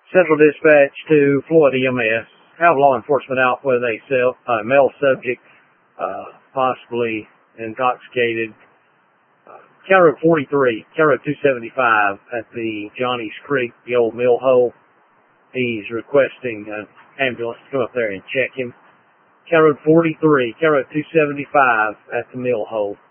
Central Dispatch to Floyd EMS. Have law enforcement out with a male subject, possibly intoxicated. County Road 43, County Road 275 at the Johnny's Creek, the old mill hole. He's requesting an ambulance to come up there and check him. County Road 43, County Road 275 at the mill hole.